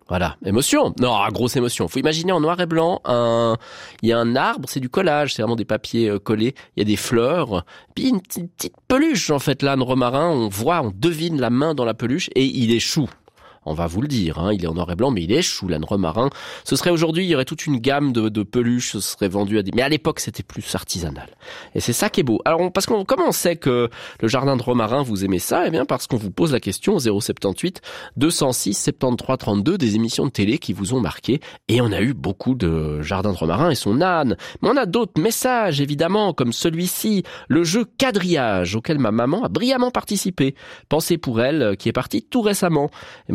Voilà, émotion. Non, grosse émotion. Faut imaginer en noir et blanc, il y a un arbre, c'est du collage, c'est vraiment des papiers collés, il y a des fleurs, puis une petite peluche en fait, l'âne romarin, on devine la main dans la peluche et il échoue. On va vous le dire, il est en noir et blanc, mais il échoue, l'âne romarin. Ce serait aujourd'hui, il y aurait toute une gamme de peluches, ce serait vendu mais à l'époque, c'était plus artisanal. Et c'est ça qui est beau. Alors, comment on sait que le jardin de romarin, vous aimez ça? Eh bien, parce qu'on vous pose la question au 078 206 73 32 des émissions de télé qui vous ont marqué. Et on a eu beaucoup de jardin de romarin et son âne. Mais on a d'autres messages, évidemment, comme celui-ci, le jeu quadrillage, auquel ma maman a brillamment participé. Pensez pour elle, qui est partie tout récemment.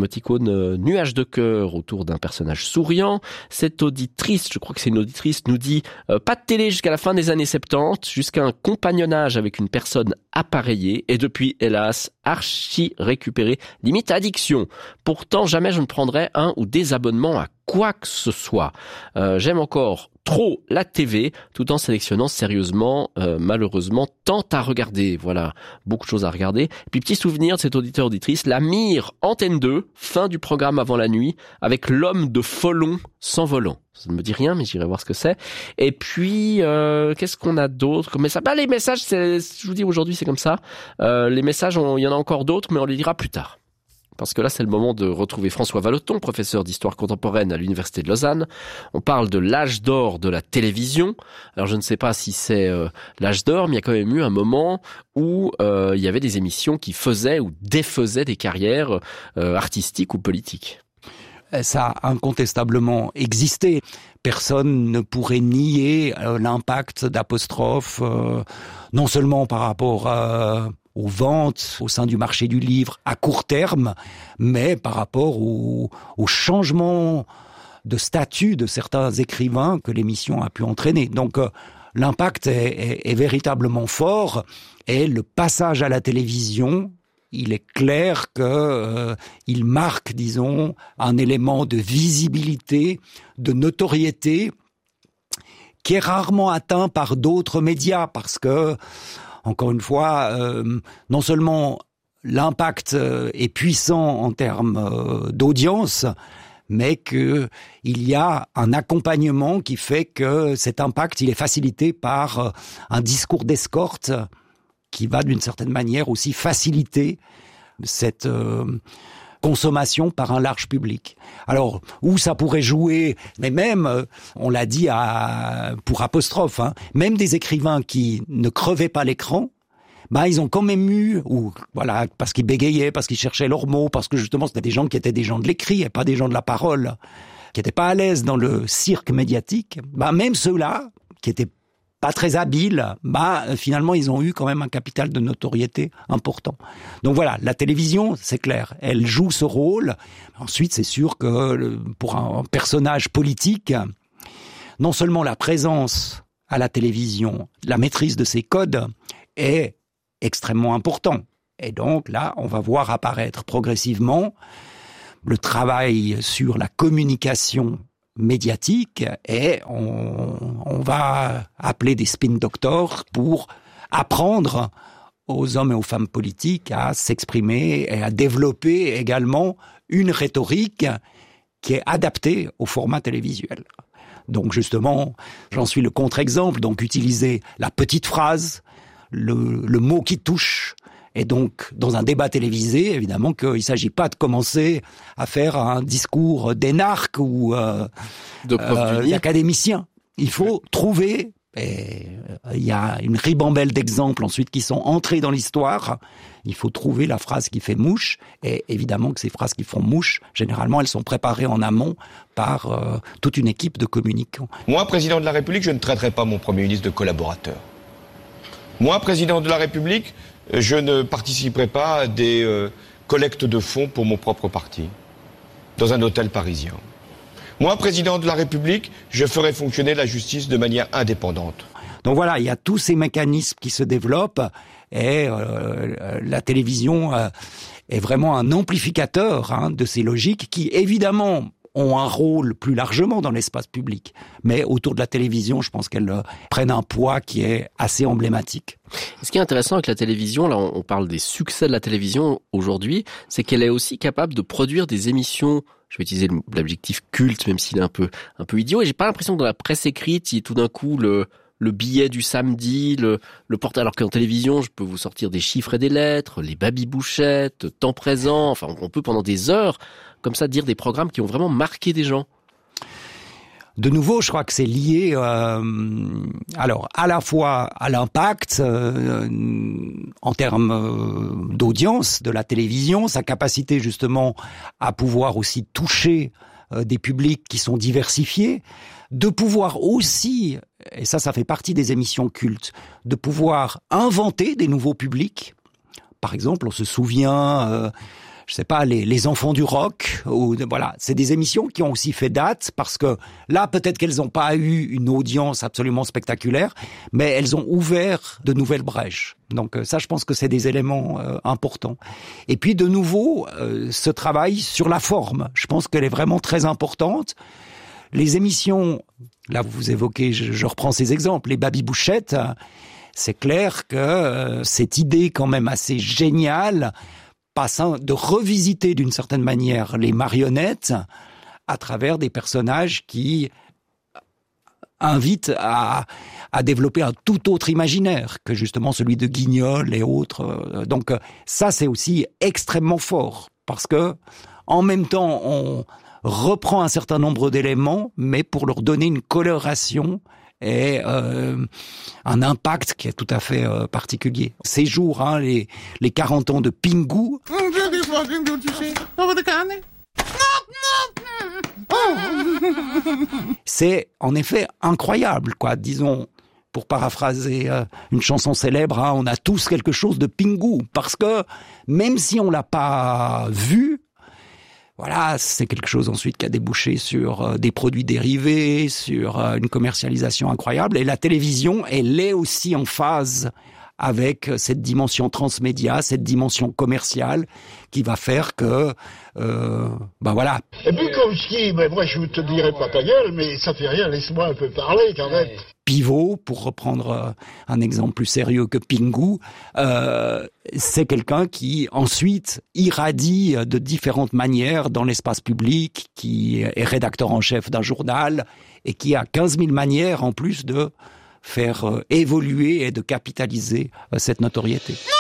Nuage de cœur autour d'un personnage souriant. Cette auditrice, je crois que c'est une auditrice, nous dit pas de télé jusqu'à la fin des années 70, jusqu'à un compagnonnage avec une personne appareillée et depuis, hélas, archi récupéré, limite addiction. Pourtant, jamais je ne prendrai un ou des abonnements à quoi que ce soit. J'aime encore trop la TV, tout en sélectionnant sérieusement, malheureusement, tant à regarder. Voilà, beaucoup de choses à regarder. Puis petit souvenir de cette auditeur-auditrice, la Mire Antenne 2, fin du programme avant la nuit, avec l'homme de Follon sans volant. Ça ne me dit rien, mais j'irai voir ce que c'est. Et puis, qu'est-ce qu'on a d'autre comme message? Les messages, je vous dis aujourd'hui, c'est comme ça. Les messages, il y en a encore d'autres, mais on les lira plus tard. Parce que là, c'est le moment de retrouver François Vallotton, professeur d'histoire contemporaine à l'Université de Lausanne. On parle de l'âge d'or de la télévision. Alors, je ne sais pas si c'est l'âge d'or, mais il y a quand même eu un moment où il y avait des émissions qui faisaient ou défaisaient des carrières artistiques ou politiques. Ça a incontestablement existé. Personne ne pourrait nier l'impact d'Apostrophe, non seulement par rapport aux ventes au sein du marché du livre à court terme, mais par rapport au changement de statut de certains écrivains que l'émission a pu entraîner. Donc l'impact est véritablement fort, et le passage à la télévision, il est clair que il marque, disons, un élément de visibilité, de notoriété qui est rarement atteint par d'autres médias, parce que encore une fois, non seulement l'impact est puissant en termes d'audience, mais qu'il y a un accompagnement qui fait que cet impact, il est facilité par un discours d'escorte qui va d'une certaine manière aussi faciliter cette consommation par un large public. Alors, où ça pourrait jouer, mais même, on l'a dit pour Apostrophe, même des écrivains qui ne crevaient pas l'écran, ils ont quand même eu, parce qu'ils bégayaient, parce qu'ils cherchaient leurs mots, parce que justement c'était des gens qui étaient des gens de l'écrit et pas des gens de la parole, qui n'étaient pas à l'aise dans le cirque médiatique, même ceux-là, qui étaient pas très habiles, finalement ils ont eu quand même un capital de notoriété important. Donc voilà, la télévision, c'est clair, elle joue ce rôle. Ensuite, c'est sûr que pour un personnage politique, non seulement la présence à la télévision, la maîtrise de ses codes est extrêmement important. Et donc là, on va voir apparaître progressivement le travail sur la communication médiatique, et on va appeler des spin doctors pour apprendre aux hommes et aux femmes politiques à s'exprimer et à développer également une rhétorique qui est adaptée au format télévisuel. Donc justement, j'en suis le contre-exemple, donc utiliser la petite phrase, le mot qui touche. Et donc, dans un débat télévisé, évidemment qu'il ne s'agit pas de commencer à faire un discours d'énarque ou d'académicien. Il faut trouver, et il y a une ribambelle d'exemples ensuite qui sont entrés dans l'histoire, il faut trouver la phrase qui fait mouche, et évidemment que ces phrases qui font mouche, généralement, elles sont préparées en amont par toute une équipe de communicants. Moi, président de la République, je ne traiterai pas mon Premier ministre de collaborateur. Moi, président de la République, je ne participerai pas à des collectes de fonds pour mon propre parti, dans un hôtel parisien. Moi, président de la République, je ferai fonctionner la justice de manière indépendante. Donc voilà, il y a tous ces mécanismes qui se développent, et la télévision est vraiment un amplificateur de ces logiques qui, évidemment, ont un rôle plus largement dans l'espace public. Mais autour de la télévision, je pense qu'elles prennent un poids qui est assez emblématique. Ce qui est intéressant avec la télévision, là on parle des succès de la télévision aujourd'hui, c'est qu'elle est aussi capable de produire des émissions, je vais utiliser l'adjectif culte, même s'il est un peu idiot, et j'ai pas l'impression que dans la presse écrite, il y ait tout d'un coup le billet du samedi, le portrait, alors qu'en télévision, je peux vous sortir des chiffres et des lettres, les babybouchettes, temps présent, enfin on peut pendant des heures comme ça dire des programmes qui ont vraiment marqué des gens. De nouveau, je crois que c'est lié alors à la fois à l'impact en termes d'audience de la télévision, sa capacité justement à pouvoir aussi toucher des publics qui sont diversifiés, de pouvoir aussi, et ça fait partie des émissions cultes, de pouvoir inventer des nouveaux publics. Par exemple, on se souvient je sais pas, les enfants du rock, ou voilà, c'est des émissions qui ont aussi fait date parce que là, peut-être qu'elles n'ont pas eu une audience absolument spectaculaire, mais elles ont ouvert de nouvelles brèches. Donc ça, je pense que c'est des éléments importants. Et puis de nouveau, ce travail sur la forme, je pense qu'elle est vraiment très importante. Les émissions, là vous évoquez, je reprends ces exemples, les babybouchettes, c'est clair que cette idée quand même assez géniale de revisiter d'une certaine manière les marionnettes à travers des personnages qui invitent à développer un tout autre imaginaire que justement celui de Guignol et autres. Donc ça, c'est aussi extrêmement fort parce que en même temps, on reprend un certain nombre d'éléments, mais pour leur donner une coloration et un impact qui est tout à fait particulier. Ces jours, les 40 ans de Pingu, c'est en effet incroyable, quoi. Disons, pour paraphraser une chanson célèbre, on a tous quelque chose de Pingu, parce que même si on l'a pas vu, voilà, c'est quelque chose ensuite qui a débouché sur des produits dérivés, sur une commercialisation incroyable. Et la télévision, elle est aussi en phase avec cette dimension transmédia, cette dimension commerciale qui va faire que, voilà. Et puis Bukowski, moi je te dirais pas ta gueule, mais ça fait rien, laisse-moi un peu parler quand même. Pivot, pour reprendre un exemple plus sérieux que Pingu, c'est quelqu'un qui ensuite irradie de différentes manières dans l'espace public, qui est rédacteur en chef d'un journal et qui a 15 000 manières en plus de faire évoluer et de capitaliser cette notoriété.